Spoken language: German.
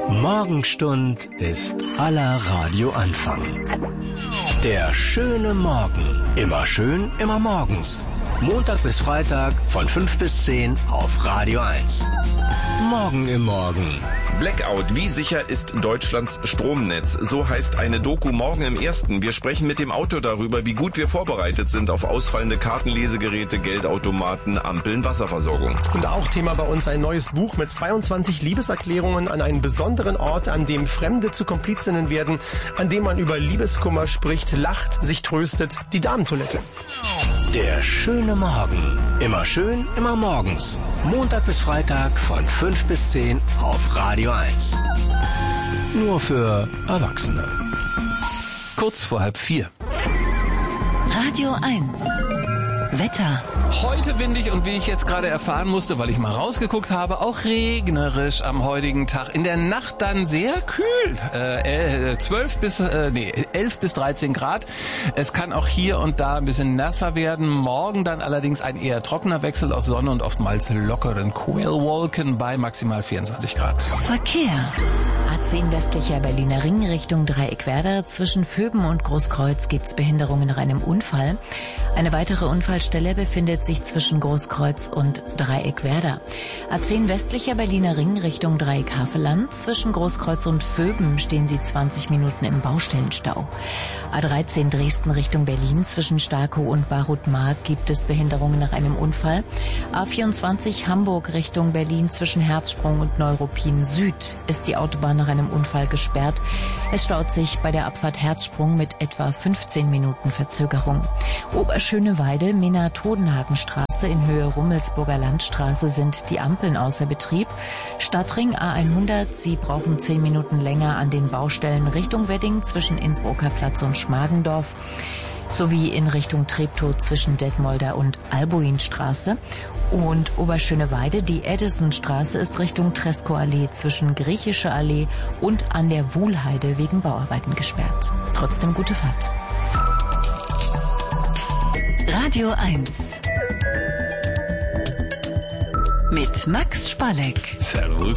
Morgenstund ist aller Radioanfang. Der schöne Morgen. Immer schön, immer morgens. Montag bis Freitag von 5 bis 10 auf Radio 1. Morgen im Morgen. Blackout. Wie sicher ist Deutschlands Stromnetz? So heißt eine Doku morgen im Ersten. Wir sprechen mit dem Autor darüber, wie gut wir vorbereitet sind auf ausfallende Kartenlesegeräte, Geldautomaten, Ampeln, Wasserversorgung. Und auch Thema bei uns ein neues Buch mit 22 Liebeserklärungen an einen besonderen Ort, an dem Fremde zu Komplizinnen werden, an dem man über Liebeskummer spricht, lacht, sich tröstet, die Damentoilette. Der schöne Morgen. Immer schön, immer morgens. Montag bis Freitag von 5 bis 10 auf Radio 1. Nur für Erwachsene. Kurz vor 3:30. Radio 1. Wetter. Heute windig und wie ich jetzt gerade erfahren musste, weil ich mal rausgeguckt habe, auch regnerisch am heutigen Tag. In der Nacht dann sehr kühl. 11 bis 13 Grad. Es kann auch hier und da ein bisschen nasser werden. Morgen dann allerdings ein eher trockener Wechsel aus Sonne und oftmals lockeren Quellwolken bei maximal 24 Grad. Verkehr. A10 westlicher Berliner Ring Richtung Dreieckwerder. Zwischen Vöben und Großkreuz gibt's Behinderungen nach einem Unfall. Eine weitere Unfallstelle befindet sich zwischen Großkreuz und Dreieckwerder. A10 westlicher Berliner Ring Richtung Dreieck-Havelland. Zwischen Großkreuz und Vöben stehen Sie 20 Minuten im Baustellenstau. A13 Dresden Richtung Berlin. Zwischen Starkow und Barut-Mark gibt es Behinderungen nach einem Unfall. A24 Hamburg Richtung Berlin. Zwischen Herzsprung und Neuruppin Süd ist die Autobahn nach einem Unfall gesperrt. Es staut sich bei der Abfahrt Herzsprung mit etwa 15 Minuten Verzögerung. Oberschöneweide, Minna-Todenhagenstraße in Höhe Rummelsburger Landstraße sind die Ampeln außer Betrieb. Stadtring A100, Sie brauchen 10 Minuten länger an den Baustellen Richtung Wedding zwischen Innsbrucker Platz und Schmargendorf. Sowie in Richtung Treptow zwischen Detmolder und Albuinstraße. Und Oberschöneweide, die Edisonstraße ist Richtung Treskow-Allee zwischen Griechische Allee und an der Wuhlheide wegen Bauarbeiten gesperrt. Trotzdem gute Fahrt. Radio 1. Mit Max Spalleck. Servus.